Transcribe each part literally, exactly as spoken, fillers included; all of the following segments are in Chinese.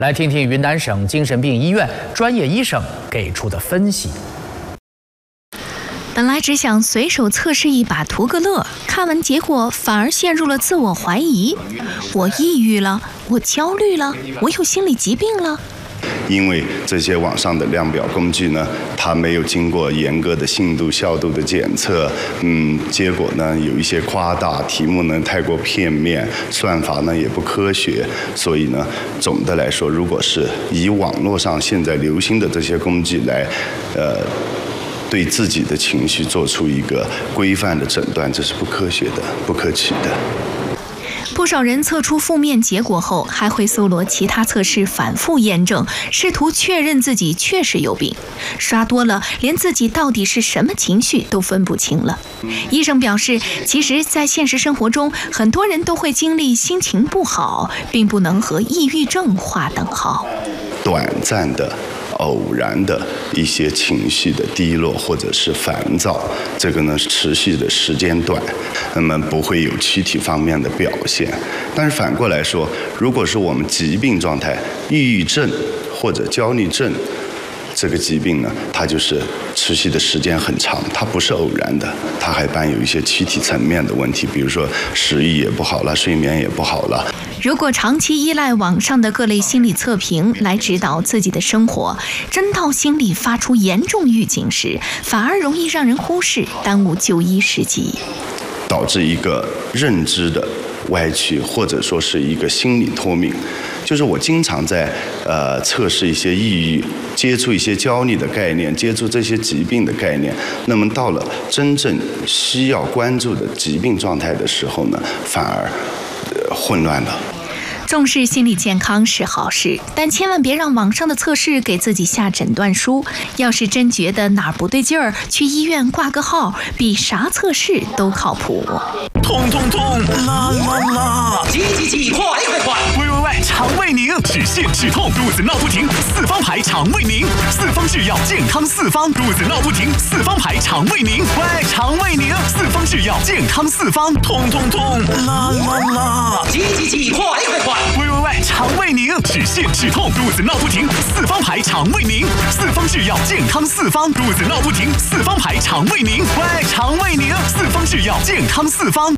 来听听云南省精神病医院专业医生给出的分析。 本来只想随手测试一把图个乐，看完结果反而陷入了自我怀疑：我抑郁了，我焦虑了，我有心理疾病了。 因为这些网上的量表工具呢，它没有经过严格的信度、效度的检测，嗯，结果呢有一些夸大，题目呢太过片面，算法呢也不科学，所以呢，总的来说，如果是以网络上现在流行的这些工具来，呃，对自己的情绪做出一个规范的诊断，这是不科学的、不可取的。 不少人测出负面结果后，还会搜罗其他测试反复验证，试图确认自己确实有病。刷多了，连自己到底是什么情绪都分不清了。医生表示，其实在现实生活中，很多人都会经历心情不好，并不能和抑郁症划等号。 短暂的、偶然的一些情绪的低落或者是烦躁，这个呢持续的时间短，那么不会有躯体方面的表现。但是反过来说，如果是我们疾病状态，抑郁症或者焦虑症，这个疾病呢，它就是持续的时间很长，它不是偶然的，它还伴有一些躯体层面的问题，比如说食欲也不好了，睡眠也不好了。 如果长期依赖网上的各类心理测评来指导自己的生活，真到心理发出严重预警时，反而容易让人忽视，耽误就医时机， 导致一个认知的歪曲，或者说是一个心理脱敏。就是我经常在呃测试一些抑郁，接触一些焦虑的概念，接触这些疾病的概念，那么到了真正需要关注的疾病状态的时候呢，反而、呃、混乱了。 重视心理健康是好事，但千万别让网上的测试给自己下诊断书。要是真觉得哪儿不对劲儿，去医院挂个号，比啥测试都靠谱。 痛痛痛，啦啦啦！ 急急急，快快快！ 喂喂喂，肠胃宁，止泻止痛，肚子闹不停，四方牌肠胃宁，四方制药健康四方，肚子闹不停，四方牌肠胃宁，喂，肠胃宁，四方制药健康四方，痛痛痛，啦啦啦！ 急急急，快快快！ 喂喂喂，肠胃宁，止泻止痛，肚子闹不停，四方牌肠胃宁，四方制药健康四方，肚子闹不停，四方牌肠胃宁，喂，肠胃宁，四方制药健康四方。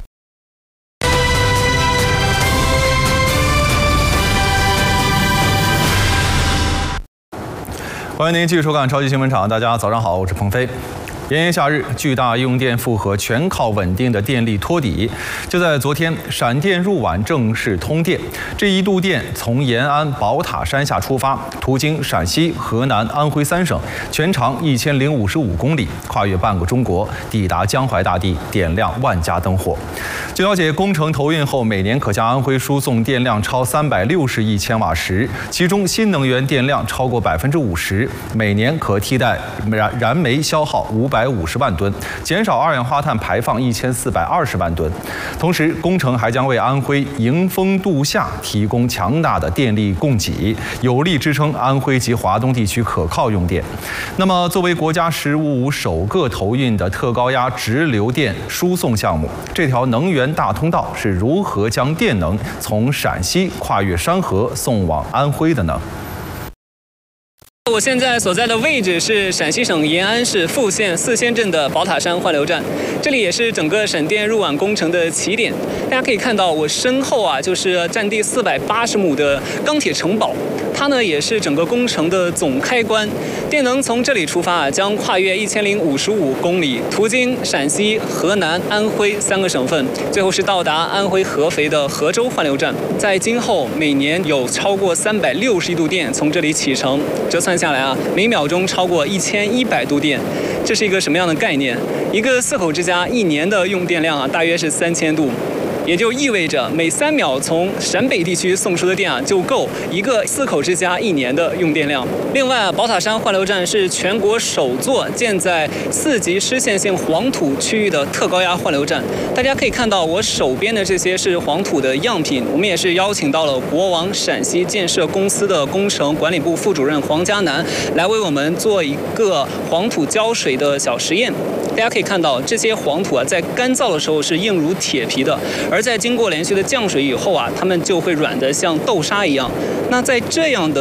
欢迎您继续收看超级新闻场，大家早上好，我是鹏飞。炎炎夏日，巨大用电负荷全靠稳定的电力托底。就在昨天，闪电入皖正式通电。这一度电从延安宝塔山下出发，途经陕西、河南、安徽三省，全长一千零五十五公里，跨越半个中国，抵达江淮大地，点亮万家灯火。据了解，工程投运后，每年可向安徽输送电量超三百六十亿千瓦时，其中新能源电量超过百分之五十，每年可替代燃燃煤消耗五百五十万吨，减少二氧化碳排放一千四百二十万吨。同时，工程还将为安徽迎风度夏提供强大的电力供给，有力支撑安徽及华东地区可靠用电。那么，作为国家“十五五”首个投运的特高压直流电输送项目，这条能源大通道是如何将电能从陕西跨越山河送往安徽的呢？ 我现在所在的位置是陕西省延安市富县四仙镇的宝塔山换流站，这里也是整个闪电入皖工程的起点。大家可以看到我身后啊，就是占地四百八十亩的钢铁城堡，它呢也是整个工程的总开关。电能从这里出发啊，将跨越一千零五十五公里，途经陕西、河南、安徽三个省份，最后是到达安徽合肥的合州换流站。在今后每年有超过三百六十亿度电从这里启程，折算下来啊，每秒钟超过一千一百度电，这是一个什么样的概念？一个四口之家一年的用电量啊，大约是三千度。也就意味着每三秒从陕北地区送出的电啊，就够一个四口之家一年的用电量。另外啊，宝塔山换流站是全国首座建在四级失陷性黄土区域的特高压换流站。大家可以看到我手边的这些是黄土的样品，我们也是邀请到了国网陕西建设公司的工程管理部副主任黄嘉南来为我们做一个黄土浇水的小实验。大家可以看到，这些黄土啊，在干燥的时候是硬如铁皮的，而在经过连续的降水以后啊，它们就会软得像豆沙一样。那在这样的